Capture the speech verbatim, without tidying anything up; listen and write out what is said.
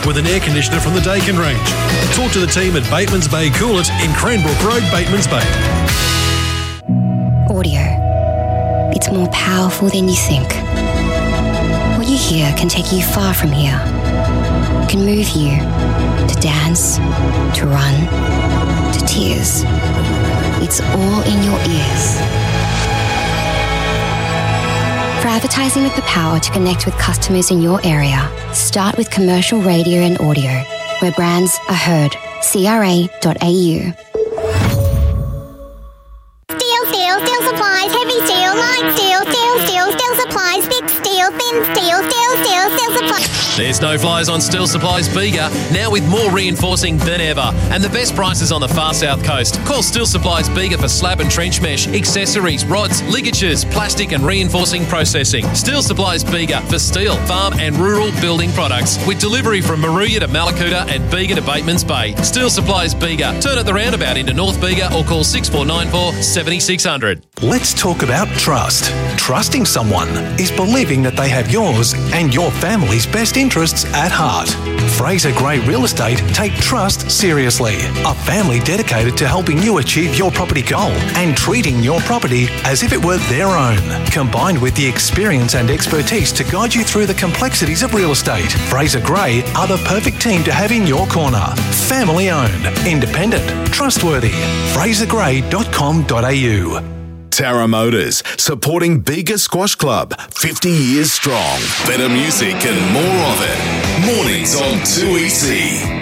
with an air conditioner from the Dakin range. Talk to the team at Bateman's Bay Coolant in Cranbrook Road, Bateman's Bay. Audio. It's more powerful than you think. What you hear can take you far from here. It can move you to dance, to run, to tears. It's all in your ears. For advertising with the power to connect with customers in your area, start with commercial radio and audio, where brands are heard. C R A dot A U. Steel, steel, steel supplies, heavy steel, light steel, steel, steel, steel supplies, thick steel, thin steel, steel, steel, steel supplies. There's no flies on Steel Supplies Bega, now with more reinforcing than ever, and the best prices on the far south coast. Call Steel Supplies Bega for slab and trench mesh, accessories, rods, ligatures, plastic and reinforcing processing. Steel Supplies Bega for steel, farm and rural building products, with delivery from Maruya to Malakuta and Bega to Bateman's Bay. Steel Supplies Bega. Turn at the roundabout into North Bega or call six four nine four, seven six zero zero. Let's talk about trust. Trusting someone is believing that they have yours and your family's best interests at heart. Fraser Gray Real Estate take trust seriously. A family dedicated to helping you achieve your property goal and treating your property as if it were their own. Combined with the experience and expertise to guide you through the complexities of real estate, Fraser Gray are the perfect team to have in your corner. Family owned, independent, trustworthy. fraser gray dot com dot a u. Tara Motors, supporting Bega Squash Club, fifty years strong. Better music and more of it. Mornings on two E C.